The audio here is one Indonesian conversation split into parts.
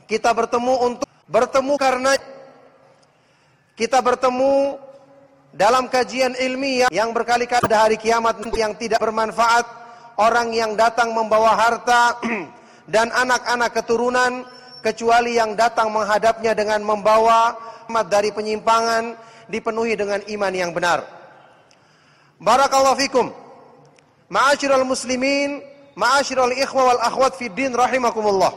Kita bertemu untuk bertemu karena kita bertemu dalam kajian ilmiah yang berkali-kali pada hari kiamat yang tidak bermanfaat, orang yang datang membawa harta dan anak-anak keturunan, kecuali yang datang menghadapnya dengan membawa dari penyimpangan, dipenuhi dengan iman yang benar. Barakallahu fikum. Ma'asyiral muslimin, ma'asyiral ikhwa wal akhwat fid din rahimakumullah.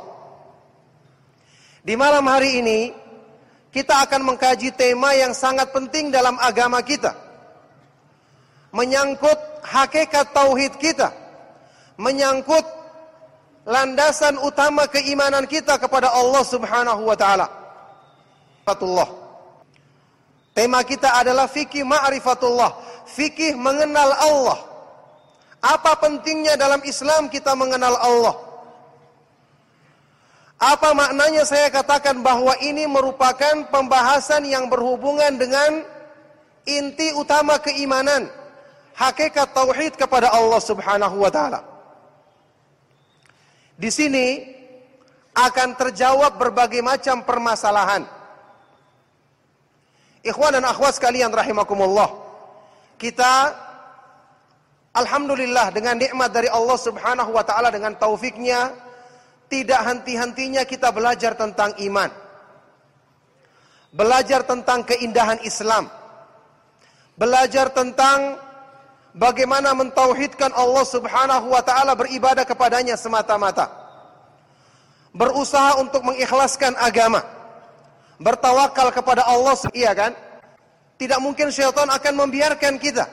Di malam hari ini kita akan mengkaji tema yang sangat penting dalam agama kita. Menyangkut hakikat tauhid kita. Menyangkut landasan utama keimanan kita kepada Allah Subhanahu wa taala. Tema kita adalah fikih ma'rifatullah, fikih mengenal Allah. Apa pentingnya dalam Islam kita mengenal Allah? Apa maknanya saya katakan bahwa ini merupakan pembahasan yang berhubungan dengan inti utama keimanan, hakikat tauhid kepada Allah Subhanahu wa taala. Di sini akan terjawab berbagai macam permasalahan. Ikhwan dan akhwat sekalian rahimakumullah. Kita alhamdulillah dengan nikmat dari Allah Subhanahu wa taala, dengan taufiknya, tidak henti-hentinya kita belajar tentang iman. Belajar tentang keindahan Islam. Belajar tentang bagaimana mentauhidkan Allah Subhanahu wa taala, beribadah kepadanya semata-mata. Berusaha untuk mengikhlaskan agama. Bertawakal kepada Allah, iya kan? Tidak mungkin syaitan akan membiarkan kita.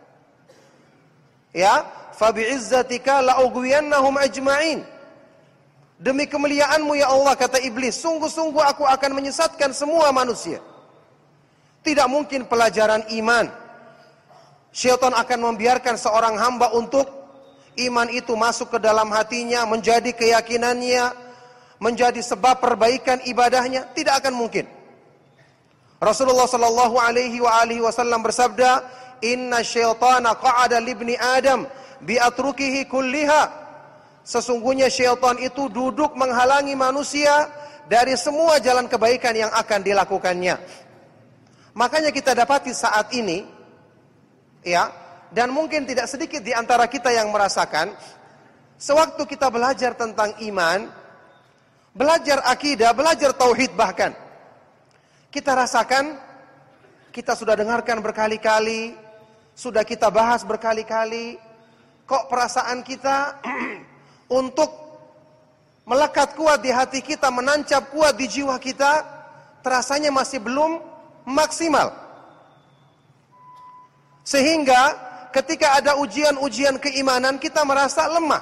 Ya, fa bi'izzatika la'ughwiyannahum ajma'in. Demi kemuliaanmu ya Allah, kata iblis, sungguh-sungguh aku akan menyesatkan semua manusia. Tidak mungkin pelajaran iman syaitan akan membiarkan seorang hamba untuk iman itu masuk ke dalam hatinya, menjadi keyakinannya, menjadi sebab perbaikan ibadahnya. Tidak akan mungkin. Rasulullah sallallahu alaihi wasallam bersabda, "Inna syaitana qa'ada libni Adam bi atrukihi kulliha." Sesungguhnya syaitan itu duduk menghalangi manusia dari semua jalan kebaikan yang akan dilakukannya. Makanya kita dapati saat ini, ya, dan mungkin tidak sedikit di antara kita yang merasakan, sewaktu kita belajar tentang iman, belajar akidah, belajar tauhid bahkan, kita rasakan, kita sudah dengarkan berkali-kali, sudah kita bahas berkali-kali, kok perasaan kita untuk melekat kuat di hati kita, menancap kuat di jiwa kita, terasanya masih belum maksimal. Sehingga ketika ada ujian-ujian keimanan, kita merasa lemah.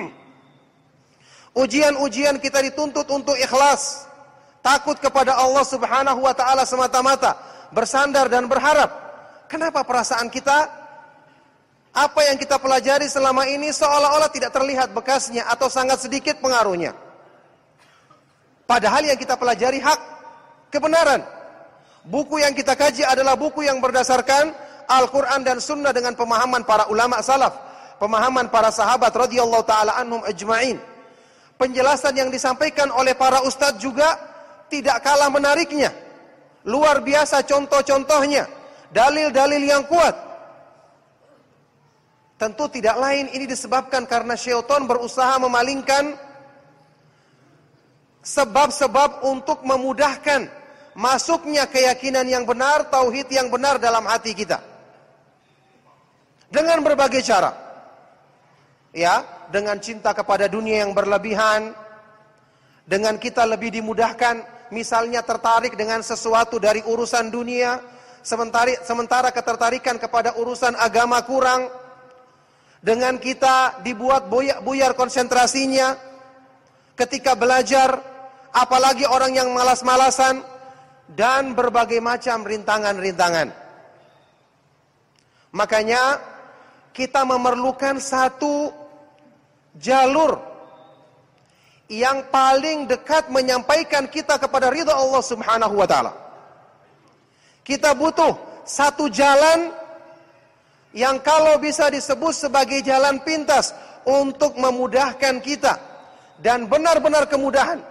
Ujian-ujian kita dituntut untuk ikhlas, takut kepada Allah Subhanahu wa taala semata-mata, bersandar dan berharap. Kenapa perasaan kita, apa yang kita pelajari selama ini seolah-olah tidak terlihat bekasnya atau sangat sedikit pengaruhnya? Padahal yang kita pelajari hak, kebenaran. Buku yang kita kaji adalah buku yang berdasarkan Al-Quran dan Sunnah dengan pemahaman para ulama salaf, pemahaman para sahabat radhiyallahu ta'ala anhum ajma'in. Penjelasan yang disampaikan oleh para ustadz juga tidak kalah menariknya. Luar biasa contoh-contohnya, dalil-dalil yang kuat. Tentu tidak lain ini disebabkan karena syaitan berusaha memalingkan sebab-sebab untuk memudahkan masuknya keyakinan yang benar, tauhid yang benar dalam hati kita. Dengan berbagai cara. Ya, dengan cinta kepada dunia yang berlebihan, dengan kita lebih dimudahkan, misalnya tertarik dengan sesuatu dari urusan dunia, sementara ketertarikan kepada urusan agama kurang. Dengan kita dibuat buyar konsentrasinya ketika belajar, apalagi orang yang malas-malasan, dan berbagai macam rintangan-rintangan. Makanya kita memerlukan satu jalur yang paling dekat menyampaikan kita kepada ridha Allah Subhanahu wa taala. Kita butuh satu jalan yang kalau bisa disebut sebagai jalan pintas untuk memudahkan kita, dan benar-benar kemudahan